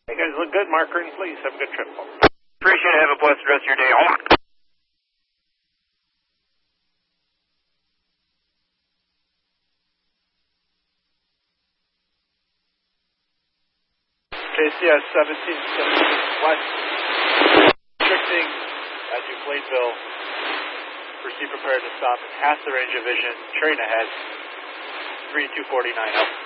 You guys look good, Marker, and please have a good trip. Appreciate it. Have a blessed rest of your day. KCS 1717 West, restricting at New Plainville. Proceed prepared to stop at half the range of vision. Train ahead. 3249 out.